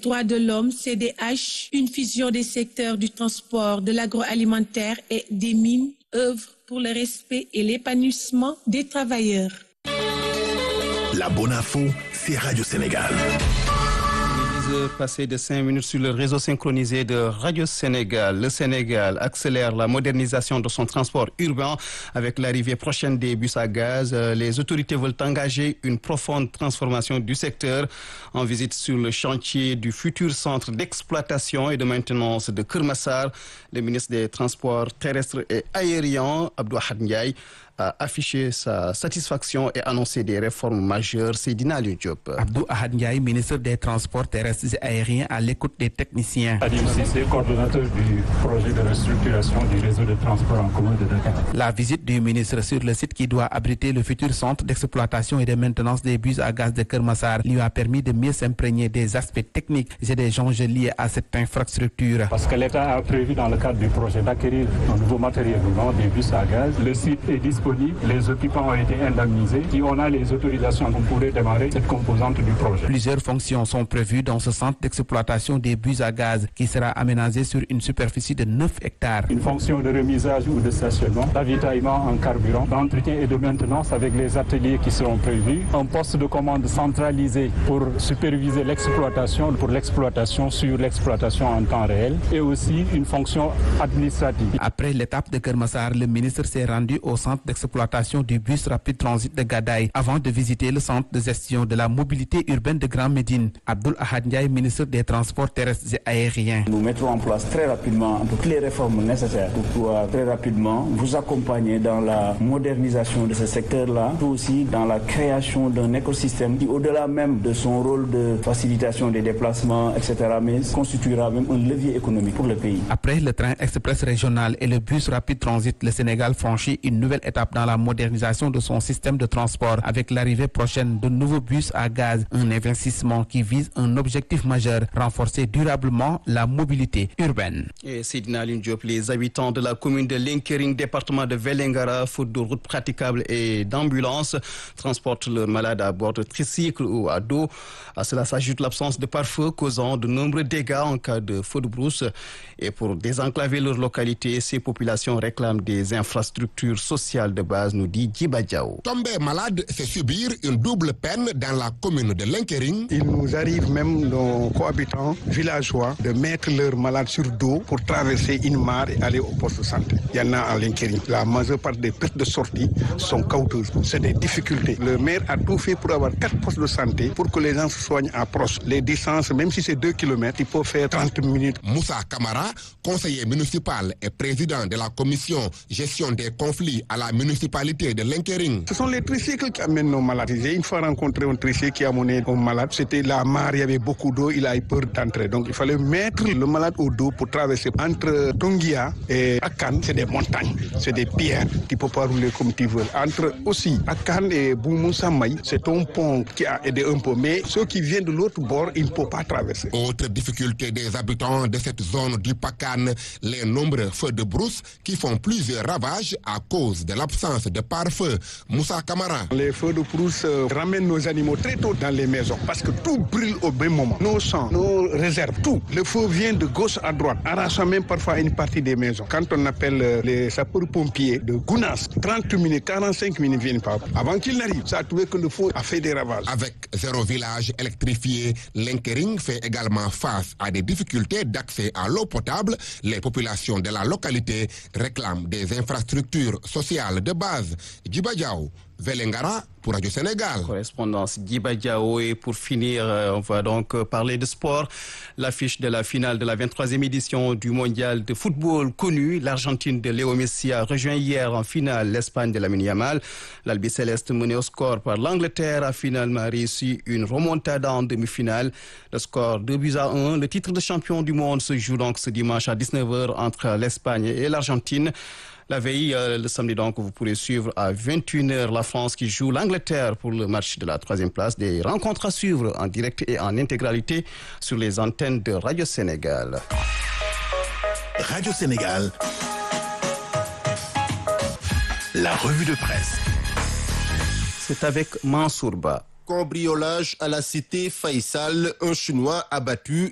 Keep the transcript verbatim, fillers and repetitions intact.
droits de l'homme, C D H, une fusion des secteurs du transport, de l'agroalimentaire et des mines, œuvre pour le respect et l'épanouissement des travailleurs. La bonne info, c'est Radio Sénégal. Passé de cinq minutes sur le réseau synchronisé de Radio Sénégal. Le Sénégal accélère la modernisation de son transport urbain avec l'arrivée prochaine des bus à gaz. Les autorités veulent engager une profonde transformation du secteur. En visite sur le chantier du futur centre d'exploitation et de maintenance de Keur Massar, le ministre des Transports terrestres et aériens, Abdou Ahad Ndiaye, a affiché sa satisfaction et annoncé des réformes majeures. C'est Dina Aliou Diop. Abdou Ahad Ndiaye, ministre des Transports terrestres et aériens, à l'écoute des techniciens. Adim Cissé, coordonnateur du projet de restructuration du réseau de transport en commun de Dakar. La visite du ministre sur le site qui doit abriter le futur centre d'exploitation et de maintenance des bus à gaz de Keur Massar lui a permis de mieux s'imprégner des aspects techniques et des enjeux liés à cette infrastructure. Parce que l'État a prévu dans le cadre du projet d'acquérir un nouveau matériel roulant, des bus à gaz. Le site est disponible. Les occupants ont été indemnisés. Si on a les autorisations, on pourrait démarrer cette composante du projet. Plusieurs fonctions sont prévues dans ce centre d'exploitation des bus à gaz qui sera aménagé sur une superficie de neuf hectares. Une fonction de remisage ou de stationnement, d'avitaillement en carburant, d'entretien et de maintenance avec les ateliers qui seront prévus. Un poste de commande centralisé pour superviser l'exploitation, pour l'exploitation sur l'exploitation en temps réel et aussi une fonction administrative. Après l'étape de Keur Massar, le ministre s'est rendu au centre d'exploitation du bus rapide transit de Gadaye avant de visiter le centre de gestion de la mobilité urbaine de Grand Médine. Abdou Ahad Ndiaye, ministre des Transports terrestres et aériens. Nous mettrons en place très rapidement toutes les réformes nécessaires pour pouvoir très rapidement vous accompagner dans la modernisation de ce secteur-là, tout aussi dans la création d'un écosystème qui, au-delà même de son rôle de facilitation des déplacements, et cetera, mais constituera même un levier économique pour le pays. Après le train express régional et le bus rapide transit, le Sénégal franchit une nouvelle étape dans la modernisation de son système de transport avec l'arrivée prochaine de nouveaux bus à gaz, un investissement qui vise un objectif majeur, renforcer durablement la mobilité urbaine. Et Sidna Aliou Diop, les habitants de la commune de Linkering, département de Vélingara, faute de routes praticables et d'ambulances, transportent leurs malades à bord de tricycles ou à dos. À cela s'ajoute l'absence de pare-feu causant de nombreux dégâts en cas de feu de brousse. Et pour désenclaver leur localité, ces populations réclament des infrastructures sociales de base, nous dit Djiba Diaw. Tomber malade, c'est subir une double peine dans la commune de Linkering. Il nous arrive même, nos cohabitants villageois, de mettre leurs malades sur dos pour traverser une mare et aller au poste de santé. Il y en a en Linkering. La majeure partie des pertes de sortie sont coûteuses. C'est des difficultés. Le maire a tout fait pour avoir quatre postes de santé pour que les gens se soignent à proche. Les distances, même si c'est deux kilomètres, il faut faire trente minutes. Moussa Kamara, conseiller municipal et président de la commission gestion des conflits à la municipalité de Linkering. Ce sont les tricycles qui amènent nos malades. J'ai une fois rencontré un tricycle qui a amené un malade. C'était la mare, il y avait beaucoup d'eau, il a eu peur d'entrer. Donc il fallait mettre le malade au dos pour traverser. Entre Tongia et Akan, c'est des montagnes, c'est des pierres. Tu ne peux pas rouler comme tu veux. Entre aussi Akan et Boumou Samaï, c'est un pont qui a aidé un peu. Mais ceux qui viennent de l'autre bord, ils ne peuvent pas traverser. Autre difficulté des habitants de cette zone du Pakan, les nombreux feux de brousse qui font plusieurs ravages à cause de l'absence de pare-feu. Moussa Kamara. Les feux de brousse ramènent nos animaux très tôt dans les maisons parce que tout brûle au même moment. Nos champs, nos réserves, tout. Le feu vient de gauche à droite, arrachant même parfois une partie des maisons. Quand on appelle les sapeurs-pompiers de Gounas, trente minutes, quarante-cinq minutes viennent pas. Avant qu'ils n'arrivent, ça a trouvé que le feu a fait des ravages. Avec zéro village électrifié, Linkering fait également face à des difficultés d'accès à l'eau potable. Les populations de la localité réclament des infrastructures sociales de base. Djiba Diaw, Vélingara pour Radio Sénégal. Correspondance Djiba Diaw. Et pour finir, on va donc parler de sport. L'affiche de la finale de la vingt-troisième édition du mondial de football connu. L'Argentine de Léo Messi a rejoint hier en finale l'Espagne de Lamine Yamal. L'Albiceleste mené au score par l'Angleterre a finalement réussi une remontada en demi-finale. Le score deux buts à un. Le titre de champion du monde se joue donc ce dimanche à dix-neuf heures entre l'Espagne et l'Argentine. La veille, euh, le samedi donc, vous pourrez suivre à vingt et une heures la France qui joue l'Angleterre pour le match de la troisième place. Des rencontres à suivre en direct et en intégralité sur les antennes de Radio Sénégal. Radio Sénégal, la revue de presse. C'est avec Mansour Ba. Cambriolage à la cité Faisal, un Chinois abattu